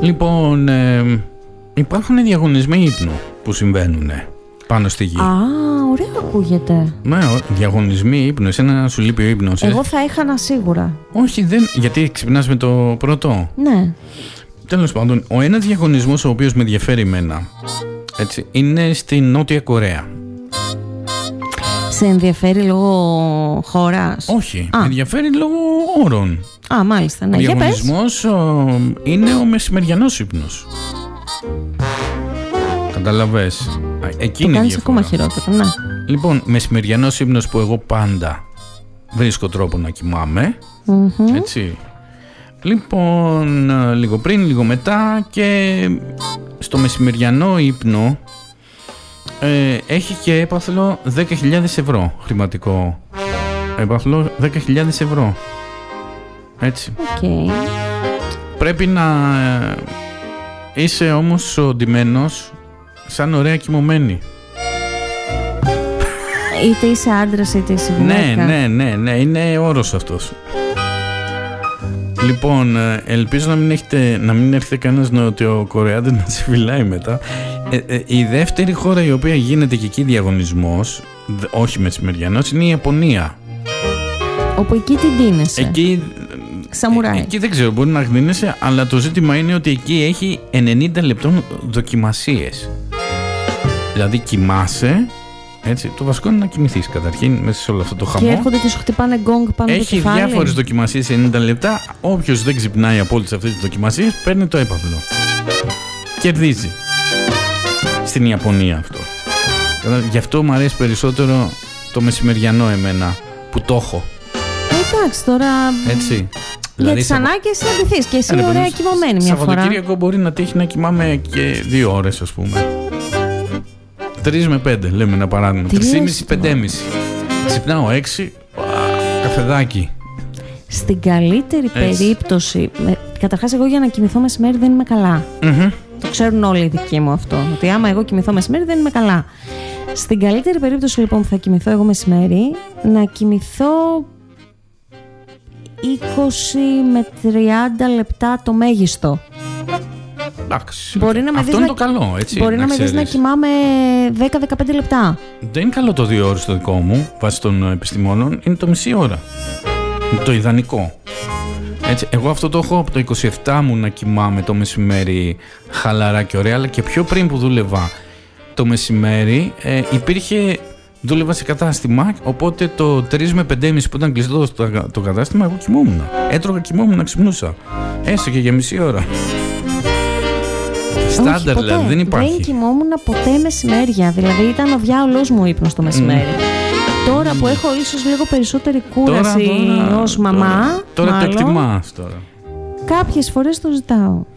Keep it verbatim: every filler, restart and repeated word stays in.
Λοιπόν, ε, υπάρχουν διαγωνισμοί ύπνου που συμβαίνουν πάνω στη γη. Α, ωραία ακούγεται. Ναι, διαγωνισμοί ύπνου. Εσένα να σου λείπει ο ύπνος. Εγώ θα έχανα σίγουρα. Όχι, δεν, γιατί ξυπνάς με το πρώτο. Ναι. Τέλος πάντων, ο ένας διαγωνισμός ο οποίος με ενδιαφέρει εμένα, έτσι, είναι στη Νότια Κορέα. Σε ενδιαφέρει λόγω χώρας? Όχι, Α. με ενδιαφέρει λόγω όρων. Α, μάλιστα. Ναι, Ο για πες. διαγωνισμός ο, είναι ο μεσημεριανός ύπνος. Καταλαβες. Εκείνη Το η κάνεις διαφορά. ακόμα χειρότερο, ναι. Λοιπόν, μεσημεριανός ύπνος που εγώ πάντα βρίσκω τρόπο να κοιμάμαι. Mm-hmm. Έτσι. Λοιπόν, λίγο πριν, λίγο μετά, και στο μεσημεριανό ύπνο ε, έχει και έπαθλο δέκα χιλιάδες ευρώ χρηματικό. Έπαθλο δέκα χιλιάδες ευρώ. Έτσι. Okay. Πρέπει να ε, είσαι όμως οντυμένος σαν ωραία κοιμωμένη. Είτε είσαι άντρας είτε είσαι γυναίκα. Ναι, ναι, ναι, ναι, είναι όρος αυτός. Λοιπόν, ελπίζω να μην, έχετε, να μην έρθει κανένας Νοτιοκορεάτης να σε φυλάει μετά. Ε, ε, η δεύτερη χώρα η οποία γίνεται και εκεί διαγωνισμός, όχι μεσημεριανός, είναι η Ιαπωνία. Όπου εκεί την ντύνεσαι. Εκεί, Σαμουράι. Εκεί δεν ξέρω, μπορεί να γδίνεσαι, αλλά το ζήτημα είναι ότι εκεί έχει ενενήντα λεπτών δοκιμασίες. Δηλαδή κοιμάσαι. Έτσι, το βασικό είναι να κοιμηθείς καταρχήν μέσα σε όλο αυτό το χαμό. Και έρχονται και σου χτυπάνε γκόγκ πάνω Έχει το κεφάλι. Έχει διάφορες δοκιμασίες ενενήντα λεπτά. Όποιος δεν ξυπνάει από όλες αυτές τις δοκιμασίες παίρνει το έπαθλο. Κερδίζει. Στην Ιαπωνία αυτό. Γι' αυτό μου αρέσει περισσότερο το μεσημεριανό εμένα που το έχω. Εντάξει τώρα. Έτσι. Για Δηλαδή, τις σαβα... ανάγκες να ντυθείς και εσύ Ένα, ωραία παιδί, κοιμωμένη μια φορά. Σαββατοκύριακο μπορεί να τύχει να κοιμάμαι και δύο ώρες, ας πούμε. Τρεις με πέντε, λέμε ένα παράδειγμα. Τρεις ή μισή, πεντέμιση. Ξυπνάω έξι, καφεδάκι. Στην καλύτερη Έτσι. περίπτωση. Καταρχάς, εγώ για να κοιμηθώ μεσημέρι δεν είμαι καλά. Mm-hmm. Το ξέρουν όλοι οι δικοί μου αυτό. Ότι άμα εγώ κοιμηθώ μεσημέρι δεν είμαι καλά. Στην καλύτερη περίπτωση λοιπόν που θα κοιμηθώ εγώ μεσημέρι, να κοιμηθώ είκοσι με τριάντα λεπτά το μέγιστο. Εντάξει. Μπορεί να με αυτό είναι να... το καλό, έτσι. Μπορεί να, να με δεις να κοιμάμαι δέκα με δεκαπέντε λεπτά. Δεν είναι καλό το δύο ώρες το δικό μου, βάσει των επιστημόνων. Είναι το μισή ώρα. Είναι το ιδανικό. Έτσι, εγώ αυτό το έχω από το είκοσι επτά μου να κοιμάμαι το μεσημέρι χαλαρά και ωραία, αλλά και πιο πριν που δούλευα το μεσημέρι ε, υπήρχε, δούλευα σε κατάστημα, οπότε το τρεις με πέντε και μισή που ήταν κλειστό το, το κατάστημα, εγώ κοιμόμουν. Έτρωγα, κοιμόμουν, ξυπνούσα. Έστω και για μισή ώρα. Στάνταρ δηλαδή, δεν υπάρχει. Δεν κοιμόμουν ποτέ μεσημέρια, δηλαδή ήταν ο διάολος μου ύπνος το μεσημέρι. Mm. Τώρα που έχω ίσως λίγο περισσότερη κούραση τώρα, τώρα, ως μαμά, τώρα, τώρα μάλλον, το εκτιμάς τώρα. Κάποιες φορές το ζητάω.